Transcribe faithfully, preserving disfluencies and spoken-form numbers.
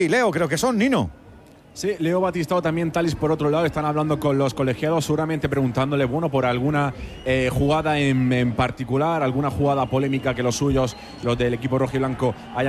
y Leo, creo que son, Nino. Sí, Leo Batistao, también Thalys por otro lado, están hablando con los colegiados, seguramente preguntándole, bueno, por alguna eh, jugada en, en particular, alguna jugada polémica que los suyos, los del equipo rojiblanco, hayan